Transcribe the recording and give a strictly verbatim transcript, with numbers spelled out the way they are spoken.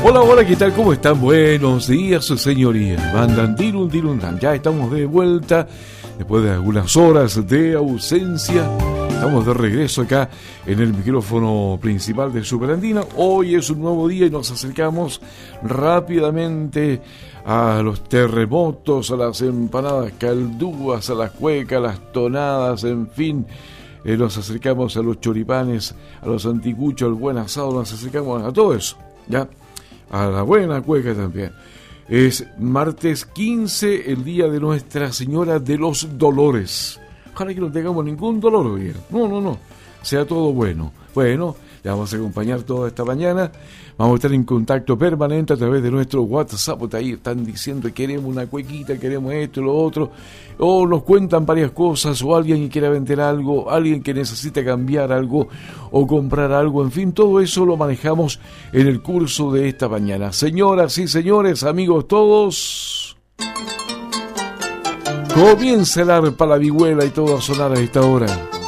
Hola, hola, ¿qué tal? ¿Cómo están? Buenos días, su señoría. Bandan, dirun, dirun, dan. Ya estamos de vuelta después de algunas horas de ausencia. Estamos de regreso acá en el micrófono principal de Superandina. Hoy es un nuevo día y nos acercamos rápidamente a los terremotos, a las empanadas caldúas, a las cuecas, a las tonadas, en fin. Eh, nos acercamos a los choripanes, a los anticuchos, al buen asado, nos acercamos a todo eso, ¿ya? A la buena cueca también. Es martes quince, el día de Nuestra Señora de los Dolores. Ojalá que no tengamos ningún dolor hoy. No, no, no. Sea todo bueno. Bueno, le vamos a acompañar toda esta mañana. Vamos a estar en contacto permanente a través de nuestro WhatsApp. Porque ahí están diciendo que queremos una cuequita, queremos esto y lo otro. O nos cuentan varias cosas. O alguien que quiera vender algo. Alguien que necesita cambiar algo. O comprar algo. En fin, todo eso lo manejamos en el curso de esta mañana. Señoras y señores, amigos todos. Comienza el arpa, la vihuela y todo a sonar a esta hora.